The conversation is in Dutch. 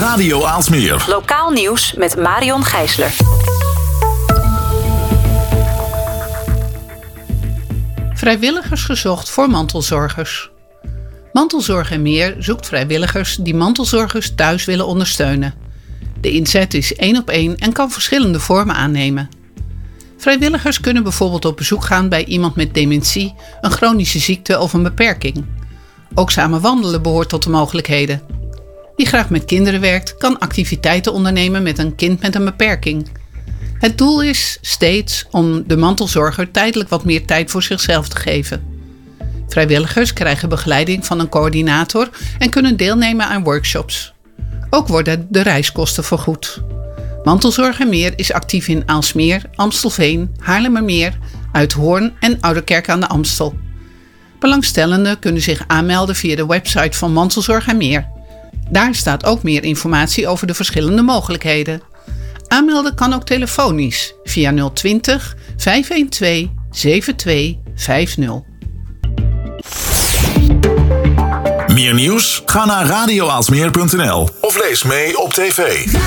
Radio Aalsmeer. Lokaal nieuws met Marion Gijsler. Vrijwilligers gezocht voor mantelzorgers. Mantelzorg en meer zoekt vrijwilligers die mantelzorgers thuis willen ondersteunen. De inzet is 1-op-1 en kan verschillende vormen aannemen. Vrijwilligers kunnen bijvoorbeeld op bezoek gaan bij iemand met dementie, een chronische ziekte of een beperking. Ook samen wandelen behoort tot de mogelijkheden. Wie graag met kinderen werkt, kan activiteiten ondernemen met een kind met een beperking. Het doel is steeds om de mantelzorger tijdelijk wat meer tijd voor zichzelf te geven. Vrijwilligers krijgen begeleiding van een coördinator en kunnen deelnemen aan workshops. Ook worden de reiskosten vergoed. Mantelzorg en meer is actief in Aalsmeer, Amstelveen, Haarlemmermeer, Uithoorn en Ouderkerk aan de Amstel. Belangstellenden kunnen zich aanmelden via de website van Mantelzorg en meer. Daar staat ook meer informatie over de verschillende mogelijkheden. Aanmelden kan ook telefonisch via 020 512 7250. Meer nieuws? Ga naar radioaalsmeer.nl of lees mee op tv.